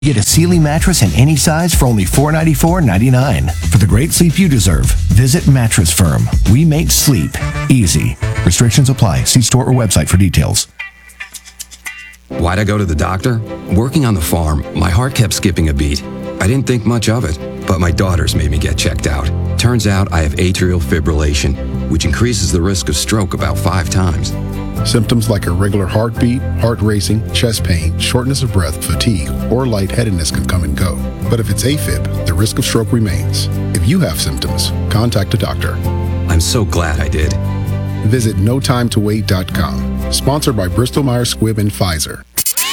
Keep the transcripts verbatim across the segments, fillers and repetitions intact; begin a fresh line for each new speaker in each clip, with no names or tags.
Get a Sealy mattress in any size for only four hundred ninety-four dollars and ninety-nine cents. For the great sleep you deserve, visit Mattress Firm. We make sleep easy. Restrictions apply. See store or website for details.
Why'd I go to the doctor? Working on the farm, my heart kept skipping a beat. I didn't think much of it, but my daughters made me get checked out. Turns out I have atrial fibrillation, which increases the risk of stroke about five times.
Symptoms like irregular heartbeat, heart racing, chest pain, shortness of breath, fatigue, or lightheadedness can come and go. But if it's AFib, the risk of stroke remains. If you have symptoms, contact a doctor.
I'm so glad I did.
Visit no time to wait dot com. Sponsored by Bristol Myers Squibb and Pfizer.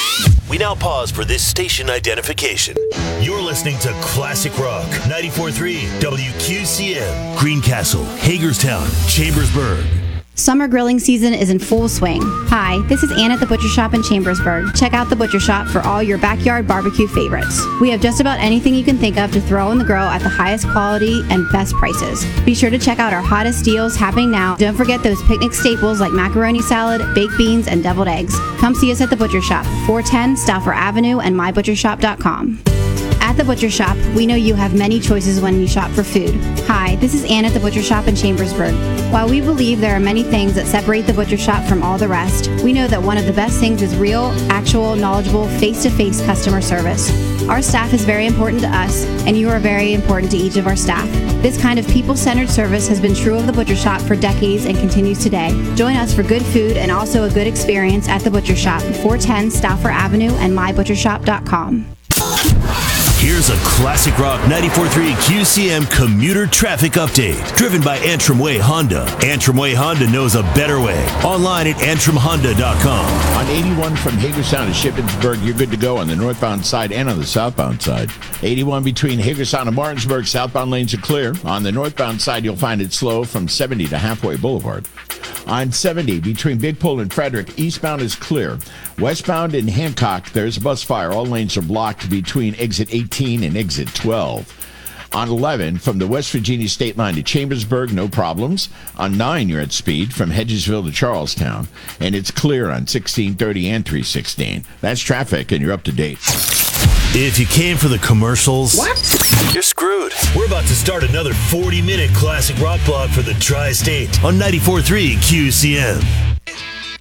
We now pause for this station identification. You're listening to Classic Rock ninety-four point three W Q C M, Greencastle, Hagerstown, Chambersburg.
Summer grilling season is in full swing. Hi, this is Ann at the Butcher Shop in Chambersburg. Check out the Butcher Shop for all your backyard barbecue favorites. We have just about anything you can think of to throw on the grill at the highest quality and best prices. Be sure to check out our hottest deals happening now. Don't forget those picnic staples like macaroni salad, baked beans, and deviled eggs. Come see us at the Butcher Shop, four ten Stauffer Avenue and my butcher shop dot com. At the Butcher Shop, we know you have many choices when you shop for food. Hi, this is Ann at the Butcher Shop in Chambersburg. While we believe there are many things that separate the Butcher Shop from all the rest, we know that one of the best things is real, actual, knowledgeable, face-to-face customer service. Our staff is very important to us, and you are very important to each of our staff. This kind of people-centered service has been true of the Butcher Shop for decades and continues today. Join us for good food and also a good experience at the Butcher Shop, four ten Stauffer Avenue and my butcher shop dot com.
Here's a Classic Rock ninety-four point three Q C M commuter traffic update, driven by Antrim Way Honda. Antrim Way Honda knows a better way. Online at antrim honda dot com.
On eighty-one from Hagerstown to Shippensburg, you're good to go on the northbound side and on the southbound side. eighty-one between Hagerstown and Martinsburg, southbound lanes are clear. On the northbound side, you'll find it slow from seventy to Halfway Boulevard. On seventy, between Big Pole and Frederick, eastbound is clear. Westbound in Hancock, there's a bus fire. All lanes are blocked between exit eighteen and exit twelve. On eleven, from the West Virginia state line to Chambersburg, no problems. On nine, you're at speed from Hedgesville to Charlestown. And it's clear on sixteen thirty and three sixteen. That's traffic, and you're up to date.
If you came for the commercials,
What?
you're screwed. We're about to start another forty-minute classic rock blog for the Tri-State on ninety-four point three Q C M.